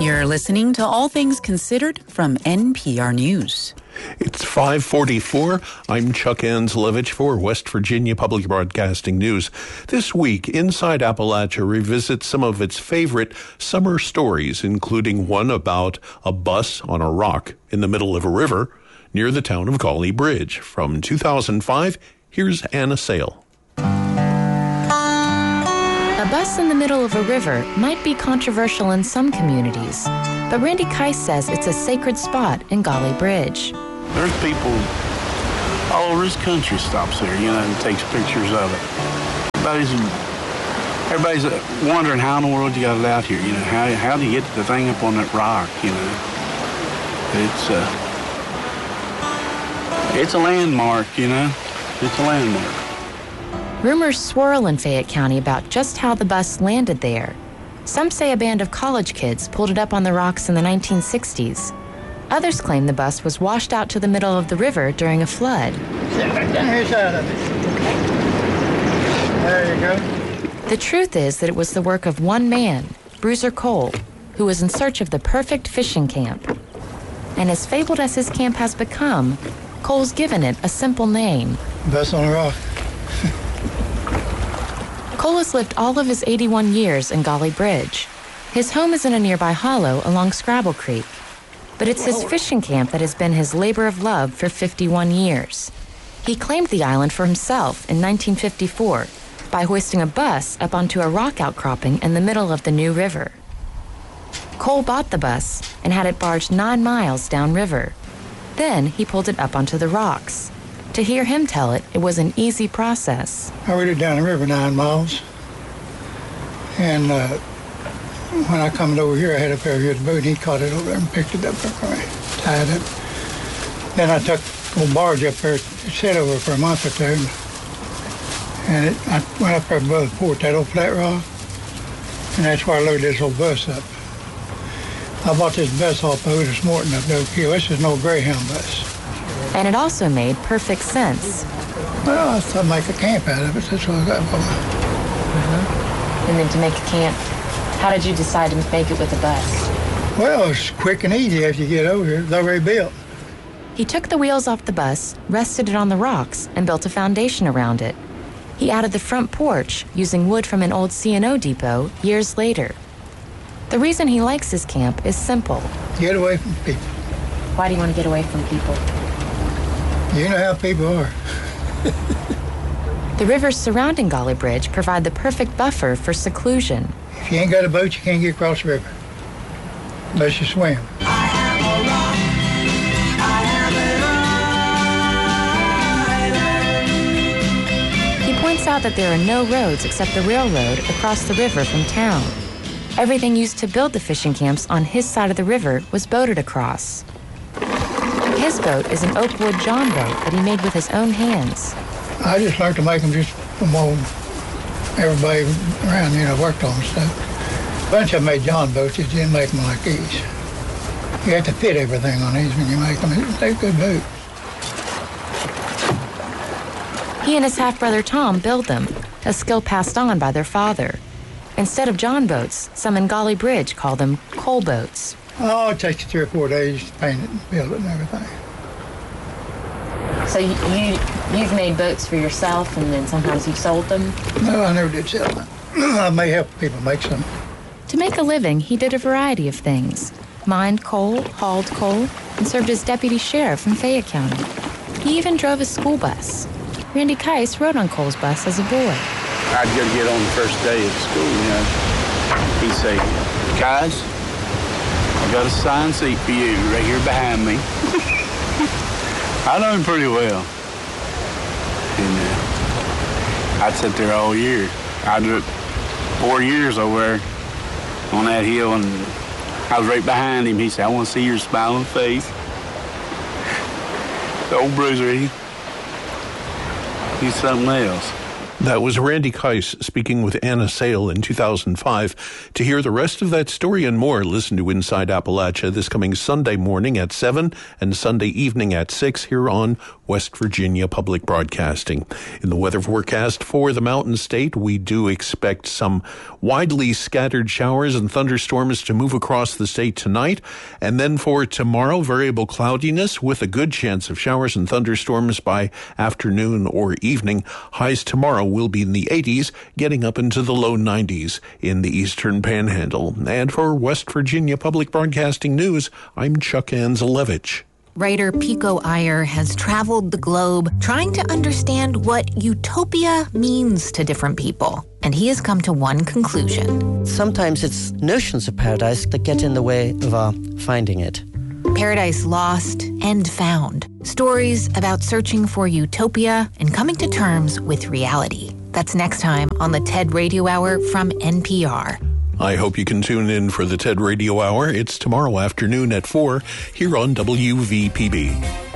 You're listening to All Things Considered from NPR News. It's 5:44. I'm Chuck Anslevich for West Virginia Public Broadcasting News. This week, Inside Appalachia revisits some of its favorite summer stories, including one about a bus on a rock in the middle of a river near the town of Gauley Bridge. From 2005, here's Anna Sale. A bus in the middle of a river might be controversial in some communities, but Randy Keiss says it's a sacred spot in Gauley Bridge. There's people all over this country stops there, and takes pictures of it. Everybody's wondering how in the world you got it out here, how do you get the thing up on that rock, It's a landmark, It's a landmark. Rumors swirl in Fayette County about just how the bus landed there. Some say a band of college kids pulled it up on the rocks in the 1960s. Others claim the bus was washed out to the middle of the river during a flood. There you go. The truth is that it was the work of one man, Bruiser Cole, who was in search of the perfect fishing camp. And as fabled as his camp has become, Cole's given it a simple name. Bus on a rock. Cole has lived all of his 81 years in Gauley Bridge. His home is in a nearby hollow along Scrabble Creek. But it's his fishing camp that has been his labor of love for 51 years. He claimed the island for himself in 1954 by hoisting a bus up onto a rock outcropping in the middle of the New River. Cole bought the bus and had it barged 9 miles downriver. Then he pulled it up onto the rocks. To hear him tell it, it was an easy process. I rode it down the river 9 miles. And when I come over here, I had up over here at the boat, and he caught it over there and picked it up for me, tied it. Then I took a little barge up there, it sat over for a month or two. And I went up there above the port, that old flat rock, and that's where I loaded this old bus up. I bought this bus off of Otis Morton up there. This is no Greyhound bus. And it also made perfect sense. Well, I thought I'd make a camp out of it. That's what I got for me. And then to make a camp, how did you decide to make it with a bus? Well, it's quick and easy after you get over here. It's already built. He took the wheels off the bus, rested it on the rocks, and built a foundation around it. He added the front porch using wood from an old C&O depot years later. The reason he likes his camp is simple. Get away from people. Why do you want to get away from people? You know how people are. The rivers surrounding Gauley Bridge provide the perfect buffer for seclusion. If you ain't got a boat, you can't get across the river. Unless you swim. He points out that there are no roads except the railroad across the river from town. Everything used to build the fishing camps on his side of the river was boated across. His boat is an Oakwood John boat that he made with his own hands. I just like to make them just from all everybody around, worked on stuff. A bunch of them made John boats, you didn't make them like these. You have to fit everything on these when you make them. They're good boats. He and his half-brother Tom build them, a skill passed on by their father. Instead of John boats, some in Gauley Bridge call them Cole boats. Oh, it takes you 3 or 4 days to paint it and build it and everything. So you've made boats for yourself, and then sometimes you've sold them? No, I never did sell them. I may help people make some. To make a living, he did a variety of things. Mined coal, hauled coal, and served as deputy sheriff in Fayette County. He even drove a school bus. Randy Keiss rode on Cole's bus as a boy. I'd go get on the first day at school, He'd say, guys, I got a assigned seat for you right here behind me. I know him pretty well. And I'd sit there all year. I did 4 years over there on that hill, and I was right behind him. He said, I want to see your smiling face. The old Bruiser, he's something else. That was Randy Keiss speaking with Anna Sale in 2005. To hear the rest of that story and more, listen to Inside Appalachia this coming Sunday morning at 7 and Sunday evening at 6 here on West Virginia Public Broadcasting. In the weather forecast for the Mountain State, we do expect some widely scattered showers and thunderstorms to move across the state tonight. And then for tomorrow, variable cloudiness with a good chance of showers and thunderstorms by afternoon or evening. Highs tomorrow will be in the 80s, getting up into the low 90s in the eastern panhandle. And for West Virginia Public Broadcasting News, I'm Chuck Anzelevich. Writer Pico Iyer has traveled the globe trying to understand what utopia means to different people. And he has come to one conclusion. Sometimes it's notions of paradise that get in the way of our finding it. Paradise Lost and Found. Stories about searching for utopia and coming to terms with reality. That's next time on the TED Radio Hour from NPR. I hope you can tune in for the TED Radio Hour. It's tomorrow afternoon at 4 here on WVPB.